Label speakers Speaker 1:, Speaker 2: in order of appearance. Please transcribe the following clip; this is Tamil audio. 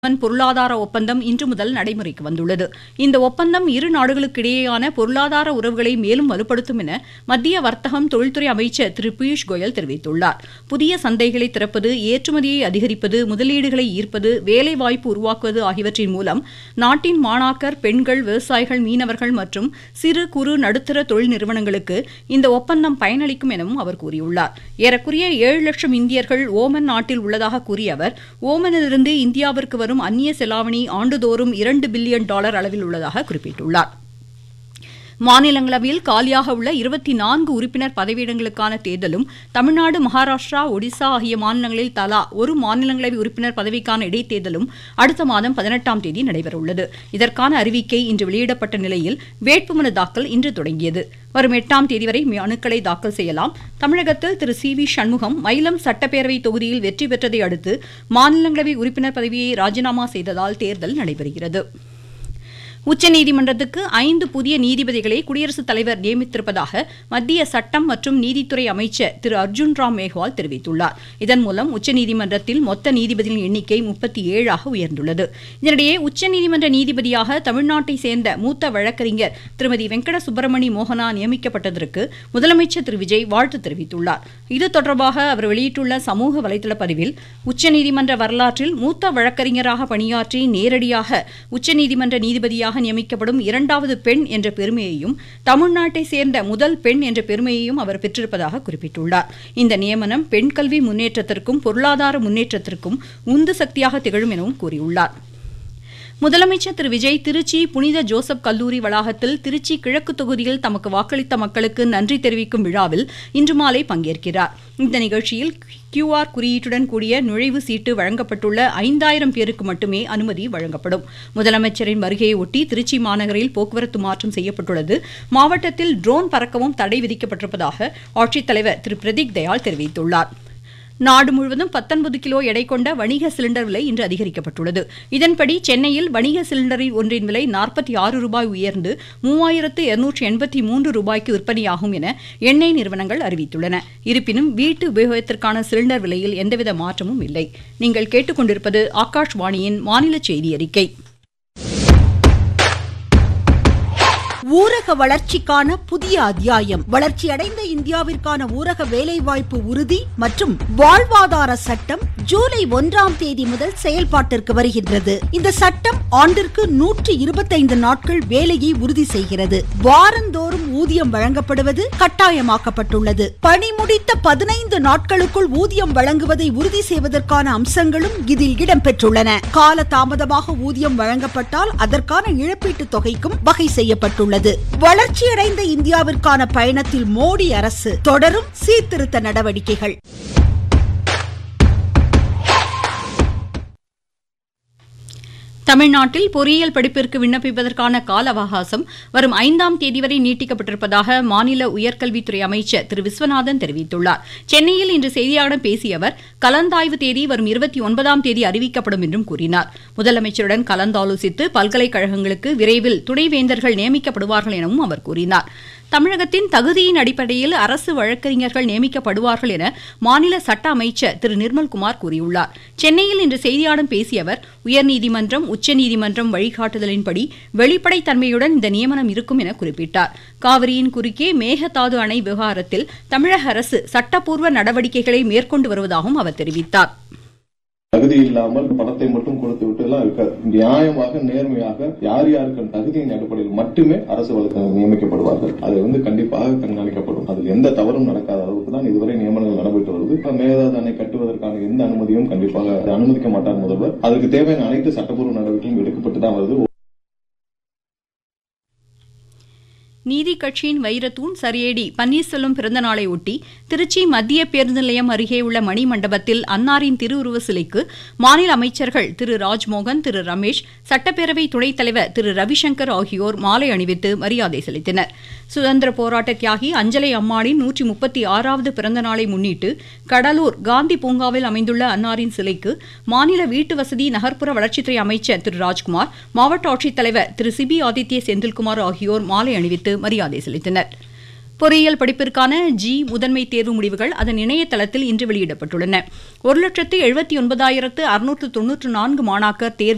Speaker 1: பொருளாதார ஒப்பந்தம் இன்று முதல் நடைமுறைக்கு வந்துள்ளது. இந்த ஒப்பந்தம் இரு நாடுகளுக்கிடையேயான பொருளாதார உறவுகளை மேலும் வலுப்படுத்தும் என மத்திய வர்த்தகம் தொழில்துறை அமைச்சர் திரு பியூஷ் கோயல் தெரிவித்துள்ளார். புதிய சந்தைகளை திறப்பது, ஏற்றுமதியை அதிகரிப்பது, முதலீடுகளை ஈர்ப்பது, வேலைவாய்ப்பு உருவாக்குவது ஆகியவற்றின் மூலம் நாட்டின் மாணாக்கர், பெண்கள், விவசாயிகள், மீனவர்கள் மற்றும் சிறு குறு நடுத்தர தொழில் நிறுவனங்களுக்கு இந்த ஒப்பந்தம் பயனளிக்கும் எனவும் அவர் கூறியுள்ளார். ஏறக்குறைய 7 லட்சம் இந்தியர்கள் ஓமன் நாட்டில் உள்ளதாக கூறிய அவர், ஓமனிலிருந்து இந்தியாவிற்கு வரும் அந்நிய செலாவணி ஆண்டுதோறும் $2 பில்லியன் அளவில் உள்ளதாக குறிப்பிட்டுள்ளார். மாநிலங்களவையில் காலியாக உள்ள 24 உறுப்பினர் பதவியிடங்களுக்கான தேர்தலும் தமிழ்நாடு, மகாராஷ்டிரா, ஒடிசா ஆகிய மாநிலங்களில் தலா ஒரு மாநிலங்களவை உறுப்பினர் பதவிக்கான இடைத்தேர்தலும் அடுத்த மாதம் 18ஆம் தேதி நடைபெறவுள்ளது. இதற்கான அறிவிக்கை இன்று வெளியிடப்பட்ட நிலையில் வேட்புமனு தாக்கல் இன்று தொடங்கியது. வரும் 8ஆம் தேதி வரை மனுக்களை தாக்கல் செய்யலாம். தமிழகத்தில் திரு சி.வி. சண்முகம் மயிலம் சட்டப்பேரவை தொகுதியில் வெற்றி பெற்றதை அடுத்து மாநிலங்களவை உறுப்பினர் பதவியை ராஜினாமா செய்ததால் தேர்தல் நடைபெறுகிறது. உச்சநீதிமன்றத்துக்கு 5 புதிய நீதிபதிகளை குடியரசுத் தலைவர் நியமித்திருப்பதாக மத்திய சட்டம் மற்றும் நீதித்துறை அமைச்சர் திரு அர்ஜுன் ராம் மேக்வால் தெரிவித்துள்ளார். இதன் மூலம் உச்சநீதிமன்றத்தில் மொத்த நீதிபதிகளின் எண்ணிக்கை 37ஆக உயர்ந்துள்ளது. இதனிடையே உச்சநீதிமன்ற நீதிபதியாக தமிழ்நாட்டை சேர்ந்த மூத்த வழக்கறிஞர் திருமதி வெங்கட சுப்பிரமணி மோகனா நியமிக்கப்பட்டதற்கு முதலமைச்சர் திரு விஜய் வாழ்த்து தெரிவித்துள்ளார். இது தொடர்பாக அவர் வெளியிட்டுள்ள சமூக வலைதள பதிவில், உச்சநீதிமன்ற வரலாற்றில் மூத்த வழக்கறிஞராக பணியாற்றி நேரடியாக உச்சநீதிமன்ற நீதிபதியாக நியமிக்கப்படும் 2வது பெண் என்ற பெருமையையும், தமிழ்நாட்டை சேர்ந்த முதல் பெண் என்ற பெருமையையும் அவர் பெற்றிருப்பதாக குறிப்பிட்டுள்ளார். இந்த நியமனம் பெண் கல்வி முன்னேற்றத்திற்கும் பொருளாதார முன்னேற்றத்திற்கும் உந்து சக்தியாக திகழும் எனவும் கூறியுள்ளார். முதலமைச்சர் திரு விஜய் திருச்சி புனித ஜோசப் கல்லூரி வளாகத்தில் திருச்சி கிழக்கு தொகுதியில் தமக்கு வாக்களித்த மக்களுக்கு நன்றி தெரிவிக்கும் விழாவில் இன்று மாலை பங்கேற்கிறார். இந்த நிகழ்ச்சியில் QR குறியீட்டுடன் கூடிய நுழைவு சீட்டு வழங்கப்பட்டுள்ள 5000 பேருக்கு மட்டுமே அனுமதி வழங்கப்படும். முதலமைச்சரின் வருகையை ஒட்டி திருச்சி மாநகரில் போக்குவரத்து மாற்றம் செய்யப்பட்டுள்ளது. மாவட்டத்தில் ட்ரோன் பறக்கவும் தடை விதிக்கப்பட்டிருப்பதாக ஆட்சித்தலைவர் திரு பிரதீக் தயாள் தெரிவித்துள்ளார். நாடு முழுவதும் 19 கிலோ எடை கொண்ட வணிக சிலிண்டர் விலை இன்று அதிகரிக்கப்பட்டுள்ளது. இதன்படி சென்னையில் வணிக சிலிண்டரில் ஒன்றின் விலை 46 ரூபாய் உயர்ந்து 3283 ரூபாய்க்கு விற்பனையாகும் என எண்ணெய் நிறுவனங்கள் அறிவித்துள்ளன. இருப்பினும் வீட்டு உபயோகத்திற்கான சிலிண்டர் விலையில் எந்தவித மாற்றமும் இல்லை. நீங்கள் கேட்டுக்கொண்டிருப்பது ஆகாஷ்வாணியின் மாநில செய்தி அறிக்கை.
Speaker 2: ஊரக வளர்ச்சிக்கான புதிய அத்தியாயம். வளர்ச்சியடைந்த இந்தியாவிற்கான ஊரக வேலைவாய்ப்பு உறுதி மற்றும் வாழ்வாதார சட்டம் ஜூலை 1ஆம் தேதி முதல் செயல்பாட்டிற்கு வருகின்றது. இந்த சட்டம் ஆண்டிற்கு 125 நாட்கள் வேலையை உறுதி செய்கிறது. வாரந்தோறும் ஊதியம் வழங்கப்படுவது கட்டாயமாக்கப்பட்டுள்ளது. பணி முடித்த 15 நாட்களுக்குள் ஊதியம் வழங்குவதை உறுதி செய்வதற்கான அம்சங்களும் இதில் இடம்பெற்றுள்ளன. கால தாமதமாக ஊதியம் வழங்கப்பட்டால் அதற்கான இழப்பீட்டு தொகைக்கும் வகை செய்யப்பட்டுள்ளது. வளர்ச்சியடைந்த இந்தியாவிற்கான பயணத்தில் மோடி அரசு தொடரும் சீர்திருத்த நடவடிக்கைகள்.
Speaker 1: தமிழ்நாட்டில் பொறியியல் படிப்பிற்கு விண்ணப்பிப்பதற்கான கால அவகாசம் வரும் 5ஆம் தேதி வரை நீட்டிக்கப்பட்டிருப்பதாக மாநில உயர்கல்வித்துறை அமைச்சர் திரு விஸ்வநாதன் தெரிவித்துள்ளார். சென்னையில் இன்று செய்தியாளர்களிடம் பேசிய அவர், கலந்தாய்வு தேதி வரும் 29ஆம் தேதி அறிவிக்கப்படும் என்றும் கூறினார். முதலமைச்சருடன் கலந்தாலோசித்து பல்கலைக்கழகங்களுக்கு விரைவில் துணைவேந்தர்கள் நியமிக்கப்படுவார்கள் எனவும் அவர் கூறினார். தமிழகத்தின் தகுதியின் அடிப்படையில் அரசு வழக்கறிஞர்கள் நியமிக்கப்படுவார்கள் என மாநில சட்ட அமைச்சர் திரு நிர்மல்குமார் கூறியுள்ளார். சென்னையில் இன்று செய்தியாளர்களிடம் பேசிய அவர், உயர்நீதிமன்றம், உச்சநீதிமன்றம் வழிகாட்டுதலின்படி வெளிப்படைத்தன்மையுடன் இந்த நியமனம் இருக்கும் என குறிப்பிட்டார். காவிரியின் குறுக்கே மேகதாது அணை விவகாரத்தில் தமிழக அரசு சட்டப்பூர்வ நடவடிக்கைகளை மேற்கொண்டு வருவதாகவும் அவர் தெரிவித்தார்.
Speaker 3: தகுதி இல்லாமல் பணத்தை மட்டும் கொடுத்து விட்டு எல்லாம் இருக்காது. நியாயமாக, நேர்மையாக யார் யாருக்கு தகுதியின் அடிப்படையில் மட்டுமே அரசு வழக்கறிஞர்கள் நியமிக்கப்படுவார்கள். அது கண்டிப்பாக கண்காணிக்கப்படும். அதில் எந்த தவறும் நடக்காத அளவுக்கு தான் இதுவரை நியமனங்கள் நடைபெற்று வருது. மேகதாது அணை கட்டுவதற்கான எந்த அனுமதியும் கண்டிப்பாக அனுமதிக்க மாட்டார் முதல்வர். அதற்கு தேவையான அனைத்து சட்டப்பூர்வ நடவடிக்கையும் எடுக்கப்பட்டு தான் வருது.
Speaker 1: நீதி கட்சியின் வைரத்தூண் சரியேடி பன்னீர்செல்வம் பிறந்த நாளை ஒட்டி திருச்சி மத்திய பேருந்து நிலையம் அருகே உள்ள மணிமண்டபத்தில் அன்னாரின் திருவுருவ சிலைக்கு மாநில அமைச்சர்கள் திரு ராஜ்மோகன், திரு ரமேஷ், சட்டப்பேரவை துணைத் தலைவர் திரு ரவிசங்கர் ஆகியோர் மாலை அணிவித்து மரியாதை செலுத்தினர். சுதந்திர போராட்ட தியாகி அஞ்சலை அம்மாளின் 136வது பிறந்த நாளை முன்னிட்டு கடலூர் காந்தி பூங்காவில் அமைந்துள்ள அன்னாரின் சிலைக்கு மாநில வீட்டு வசதி நகர்ப்புற வளர்ச்சித்துறை அமைச்சர் திரு ராஜ்குமார், மாவட்ட ஆட்சித்தலைவர் திரு சிபி ஆதித்ய செந்தில்குமார் ஆகியோர் மாலை அணிவித்து மரியாதை செலுத்தினர். பொறியியல் படிப்பிற்கான முதன்மை தேர்வு முடிவுகள் அதன் இணையதளத்தில் இன்று வெளியிடப்பட்டுள்ளன. 1,79,694 மாணாக்கர் தேர்வு